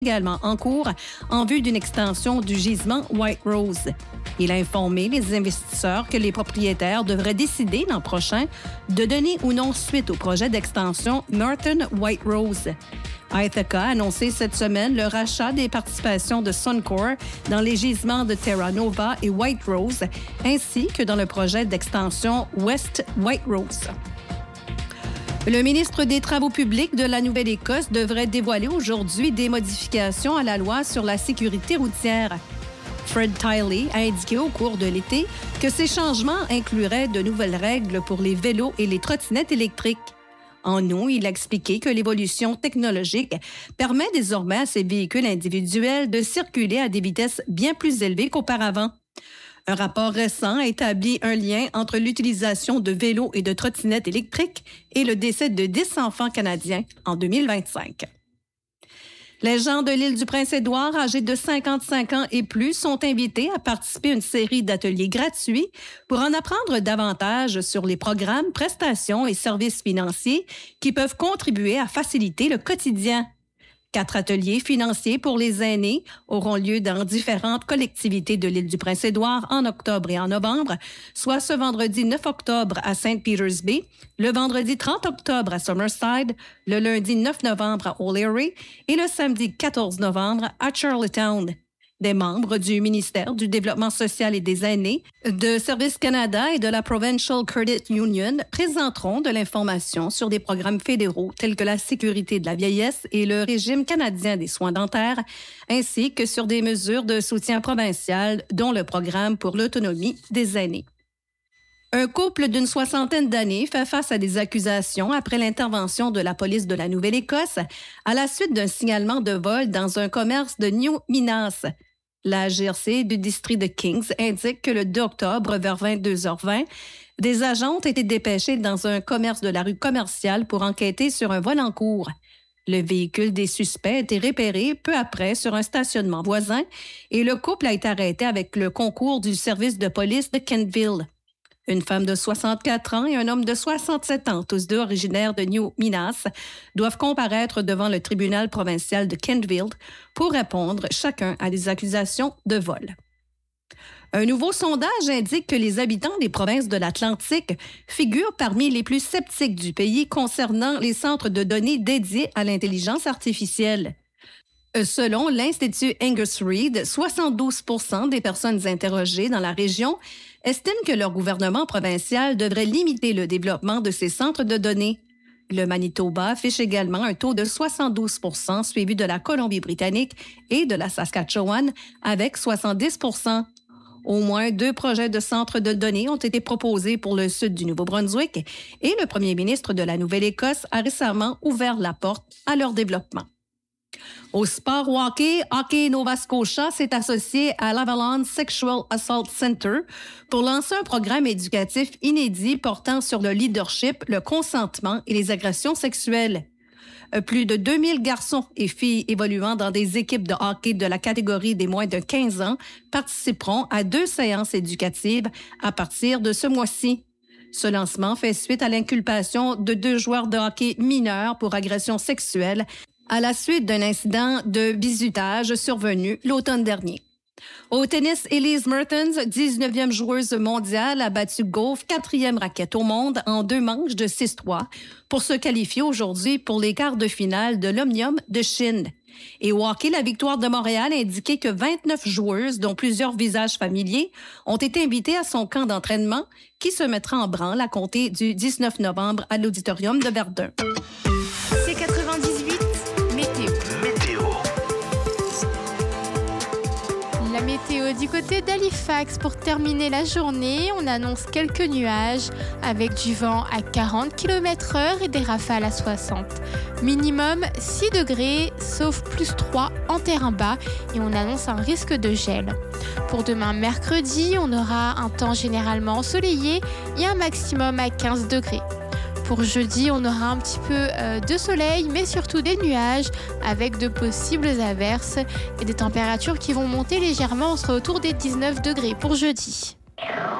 également en cours en vue d'une extension du gisement White Rose. Il a informé les investisseurs que les propriétaires devraient décider l'an prochain de donner ou non suite au projet d'extension Northern White Rose. Ithaca a annoncé cette semaine le rachat des participations de Suncor dans les gisements de Terra Nova et White Rose, ainsi que dans le projet d'extension West White Rose. Le ministre des Travaux publics de la Nouvelle-Écosse devrait dévoiler aujourd'hui des modifications à la loi sur la sécurité routière. Fred Tiley a indiqué au cours de l'été que ces changements incluraient de nouvelles règles pour les vélos et les trottinettes électriques. En outre, il a expliqué que l'évolution technologique permet désormais à ces véhicules individuels de circuler à des vitesses bien plus élevées qu'auparavant. Un rapport récent a établi un lien entre l'utilisation de vélos et de trottinettes électriques et le décès de 10 enfants canadiens en 2025. Les gens de l'île du Prince-Édouard âgés de 55 ans et plus sont invités à participer à une série d'ateliers gratuits pour en apprendre davantage sur les programmes, prestations et services financiers qui peuvent contribuer à faciliter le quotidien. 4 ateliers financiers pour les aînés auront lieu dans différentes collectivités de l'île du Prince-Édouard en octobre et en novembre, soit ce vendredi 9 octobre à St. Peter's Bay, le vendredi 30 octobre à Summerside, le lundi 9 novembre à O'Leary et le samedi 14 novembre à Charlottetown. Des membres du ministère du Développement social et des aînés, de Service Canada et de la Provincial Credit Union présenteront de l'information sur des programmes fédéraux tels que la sécurité de la vieillesse et le régime canadien des soins dentaires, ainsi que sur des mesures de soutien provincial, dont le programme pour l'autonomie des aînés. Un couple d'une 60aine d'années fait face à des accusations après l'intervention de la police de la Nouvelle-Écosse à la suite d'un signalement de vol dans un commerce de New Minas. La GRC du district de Kings indique que le 2 octobre, vers 22h20, des agents ont été dépêchés dans un commerce de la rue Commerciale pour enquêter sur un vol en cours. Le véhicule des suspects a été repéré peu après sur un stationnement voisin et le couple a été arrêté avec le concours du service de police de Kentville. Une femme de 64 ans et un homme de 67 ans, tous deux originaires de New Minas, doivent comparaître devant le tribunal provincial de Kentville pour répondre chacun à des accusations de vol. Un nouveau sondage indique que les habitants des provinces de l'Atlantique figurent parmi les plus sceptiques du pays concernant les centres de données dédiés à l'intelligence artificielle. Selon l'Institut Angus Reid, 72% des personnes interrogées dans la région estiment que leur gouvernement provincial devrait limiter le développement de ces centres de données. Le Manitoba affiche également un taux de 72%, suivi de la Colombie-Britannique et de la Saskatchewan avec 70%. Au moins 2 projets de centres de données ont été proposés pour le sud du Nouveau-Brunswick et le premier ministre de la Nouvelle-Écosse a récemment ouvert la porte à leur développement. Au sport hockey, Hockey Nova Scotia s'est associé à l'Avalon Sexual Assault Center pour lancer un programme éducatif inédit portant sur le leadership, le consentement et les agressions sexuelles. Plus de 2000 garçons et filles évoluant dans des équipes de hockey de la catégorie des moins de 15 ans participeront à 2 séances éducatives à partir de ce mois-ci. Ce lancement fait suite à l'inculpation de 2 joueurs de hockey mineurs pour agression sexuelle à la suite d'un incident de bizutage survenu l'automne dernier. Au tennis, Elise Mertens, 19e joueuse mondiale, a battu Gauff, 4e raquette au monde, en 2 manches de 6-3 pour se qualifier aujourd'hui pour les quarts de finale de l'Omnium de Chine. Et au hockey, la victoire de Montréal a indiqué que 29 joueuses, dont plusieurs visages familiers, ont été invitées à son camp d'entraînement qui se mettra en branle à compter du 19 novembre à l'Auditorium de Verdun. C'est 98. La météo du côté d'Halifax. Pour terminer la journée, on annonce quelques nuages avec du vent à 40 km/h et des rafales à 60. Minimum 6 degrés, sauf plus 3 en terrain bas et on annonce un risque de gel. Pour demain mercredi, on aura un temps généralement ensoleillé et un maximum à 15 degrés. Pour jeudi, on aura un petit peu de soleil, mais surtout des nuages avec de possibles averses et des températures qui vont monter légèrement. On sera autour des 19 degrés pour jeudi.